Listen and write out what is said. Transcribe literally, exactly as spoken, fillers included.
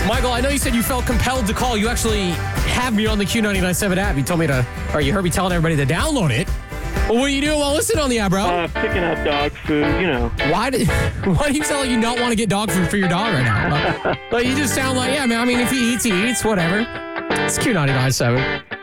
Michael, I know you said you felt compelled to call. You actually have me on the Q ninety-nine point seven app. You told me to, or you heard me telling everybody to download it. Well, what are you doing while listening on the app, bro? Uh, picking up dog food, you know. Why did? Why do you sound like you don't want to get dog food for your dog right now? Like, you just sound like, yeah, man. I mean, if he eats, he eats. Whatever. It's Q ninety-nine point seven.